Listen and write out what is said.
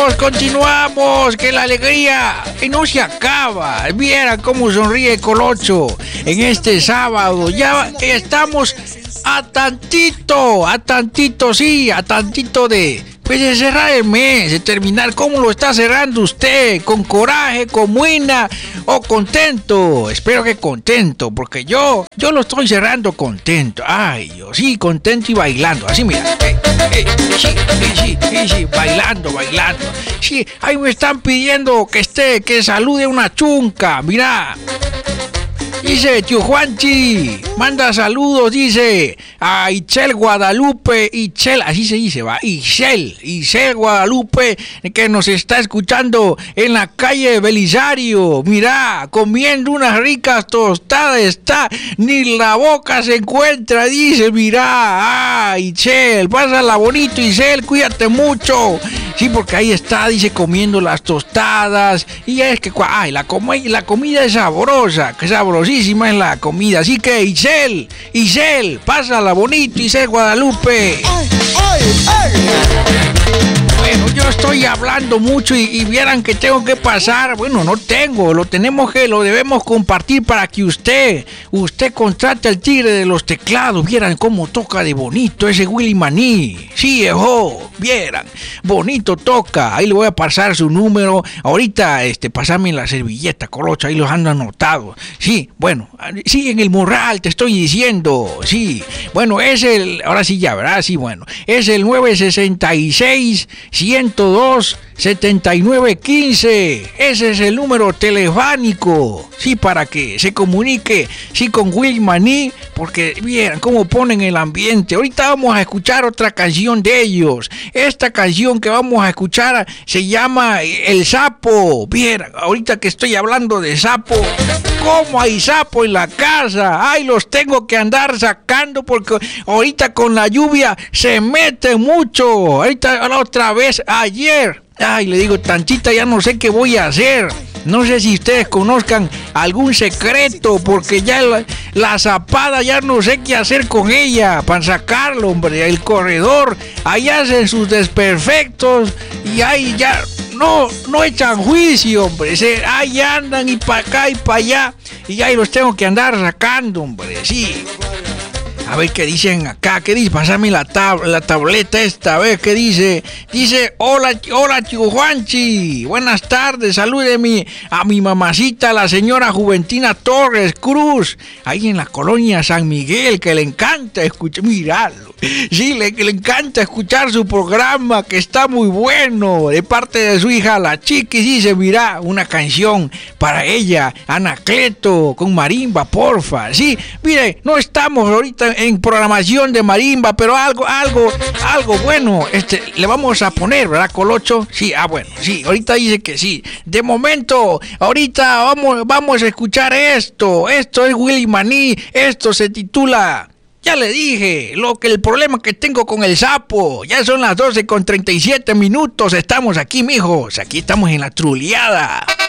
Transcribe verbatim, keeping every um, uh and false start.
amigos, continuamos, que la alegría que no se acaba. Vieran cómo sonríe Colocho en este sábado. Ya estamos a tantito, a tantito, sí, a tantito de, pues de cerrar el mes, de terminar. ¿Cómo lo está cerrando usted? ¿Con coraje, con muina o contento? Espero que contento, porque yo, yo lo estoy cerrando contento. Ay, yo sí, contento y bailando. Así, mira. Eh, eh, sí, sí, sí, sí, bailando, bailando. Sí, ahí me están pidiendo que esté, que salude una chunca. Mira. Dice Tío Juanchi, manda saludos, dice a Ichel Guadalupe, Ichel, así se dice, va, Ichel, Ichel Guadalupe, que nos está escuchando en la calle Belisario. Mira, comiendo unas ricas tostadas, está, ni la boca se encuentra, dice, mira, ah, Ichel, pásala bonito, Ichel, cuídate mucho. Sí, porque ahí está, dice, comiendo las tostadas, y es que, ay, la, com- la comida es sabrosa, que sabrosísima es la comida, así que, Isel, Isel, pásala bonito, Isel Guadalupe. Ay, ay, ay. Bueno, yo estoy hablando mucho y, y vieran que tengo que pasar, bueno, no tengo, lo tenemos que, lo debemos compartir para que usted, usted contrate al tigre de los teclados, vieran cómo toca de bonito ese Willy Maní, sí, viejo, vieran, bonito toca, ahí le voy a pasar su número, ahorita, este, pasame la servilleta, Colocho, ahí los ando anotados, sí, bueno, sí, en el morral te estoy diciendo, sí, bueno, es el, ahora sí ya, ¿verdad? Sí, bueno, es el nueve sesenta y seis, ciento dos, setenta y nueve quince, ese es el número telefónico, sí, para que se comunique, sí, con Will Maní, porque vieran cómo ponen el ambiente. Ahorita vamos a escuchar otra canción de ellos. Esta canción que vamos a escuchar se llama El Sapo. Vieran, ahorita que estoy hablando de sapo, ¿cómo hay sapo en la casa? Ay, los tengo que andar sacando porque ahorita con la lluvia se mete mucho. Ahorita la otra vez, ayer, ay, le digo, Tanchita, ya no sé qué voy a hacer. No sé si ustedes conozcan algún secreto, porque ya la, la zapada ya no sé qué hacer con ella para sacarlo, hombre. El corredor, ahí hacen sus desperfectos y ahí ya no, no echan juicio, hombre. Se, ahí andan y para acá y para allá y ahí los tengo que andar sacando, hombre, sí. A ver qué dicen acá, qué dice, pásame la, tab- la tableta esta, a ver qué dice. Dice, hola, hola Tío Juanchi, buenas tardes, salúdeme a mi mamacita, la señora Juventina Torres Cruz, ahí en la colonia San Miguel, que le encanta escuchar, mirarlo, sí, le, le encanta escuchar su programa, que está muy bueno, de parte de su hija, la Chiquis, dice, mira, una canción para ella, Anacleto, con marimba, porfa, sí, mire, no estamos ahorita en programación de marimba, pero algo, algo, algo bueno, este, le vamos a poner, ¿verdad, Colocho? Sí, ah, bueno, sí, ahorita dice que sí. De momento, ahorita vamos, vamos a escuchar esto, esto es Willy Maní, esto se titula, ya le dije, lo que el problema que tengo con el sapo, ya son las doce con treinta y siete minutos, estamos aquí, mijos, aquí estamos en la truleada.